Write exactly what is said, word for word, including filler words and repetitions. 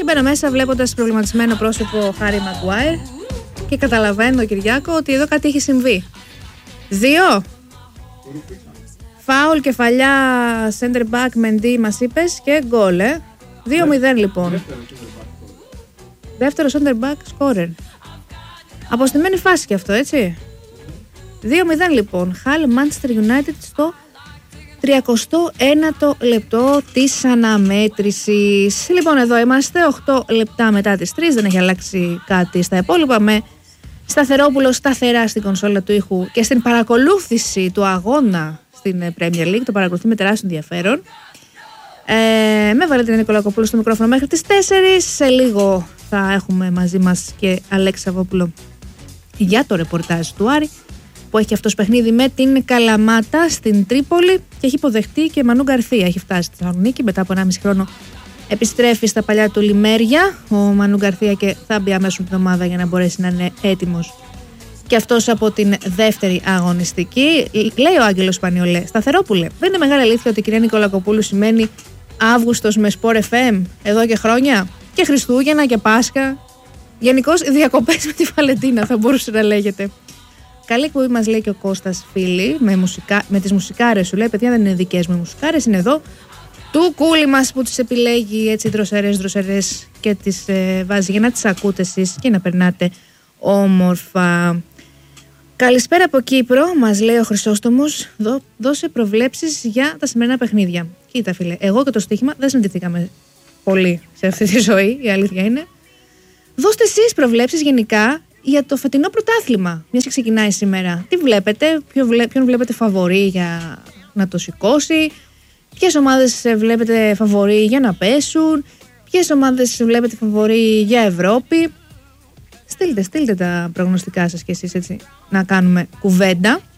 μπαίνω μέσα βλέποντας προβληματισμένο πρόσωπο Χάρι Μαγκουάιρ και καταλαβαίνω τον Κυριάκο ότι εδώ κάτι έχει συμβεί. Δύο. Φάουλ κεφαλιά center back Μεντί μας είπες και γκολ, ε. δύο μηδέν λοιπόν. Δεύτερο center back scorer. Αποστημένη φάση και αυτό, έτσι. δύο μηδέν λοιπόν. Χαλ Manchester United στο τριακοστό ένατο λεπτό της αναμέτρησης. Λοιπόν, εδώ είμαστε οκτώ λεπτά μετά τις τρεις. Δεν έχει αλλάξει κάτι στα υπόλοιπα. Με Σταθερόπουλο σταθερά στην κονσόλα του ήχου και στην παρακολούθηση του αγώνα στην Premier League. Το παρακολουθεί με τεράστιο ενδιαφέρον. Ε, με Βαλέντινα Νικολακοπούλου στο μικρόφωνο μέχρι τις τέσσερις. Σε λίγο θα έχουμε μαζί μας και Αλέξη Σαββόπουλο για το ρεπορτάζ του Άρη, που έχει αυτός παιχνίδι με την Καλαμάτα στην Τρίπολη και έχει υποδεχτεί και Μανού Γκαρθία. Έχει φτάσει στη Θεσσαλονίκη μετά από ενάμιση χρόνο. Επιστρέφει στα παλιά του λιμέρια ο Μανού Γκαρθία και θα μπει αμέσως την ομάδα για να μπορέσει να είναι έτοιμος και αυτός από την δεύτερη αγωνιστική. Λέει ο Άγγελος Σπανιολέ, Σταθερόπουλε, δεν είναι μεγάλη αλήθεια ότι η κυρία Νικολακοπούλου σημαίνει Αύγουστος με Σπορ εφ εμ εδώ και χρόνια και Χριστούγεννα και Πάσχα? Γενικώς διακοπές με τη Βαλεντίνα θα μπορούσε να λέγεται. Καλή εκπομπή μας λέει και ο Κώστας φίλοι με, μουσικά, με τις μουσικάρες σου. Λέει, παιδιά, δεν είναι δικές μου οι μουσικάρες, είναι εδώ του κούλι μας που τις επιλέγει έτσι δροσερές δροσερές και τις ε, βάζει για να τις ακούτε εσείς και να περνάτε όμορφα. Καλησπέρα από Κύπρο, μας λέει ο Χρυσόστομος. Δώ, δώσε προβλέψεις για τα σημερινά παιχνίδια. Κοίτα φίλε, εγώ και το στοίχημα δεν συναντηθήκαμε πολύ σε αυτή τη ζωή, η αλήθεια είναι. Δώστε εσείς προβλέψεις γενικά για το φετινό πρωτάθλημα, μιας και ξεκινάει σήμερα. Τι βλέπετε, ποιο βλέ, ποιον βλέπετε φαβορί για να το σηκώσει, ποιες ομάδες βλέπετε φαβορί για να πέσουν, ποιες ομάδες βλέπετε φαβορί για Ευρώπη. Στείλτε, στείλτε τα προγνωστικά σας κι εσείς έτσι, να κάνουμε κουβέντα.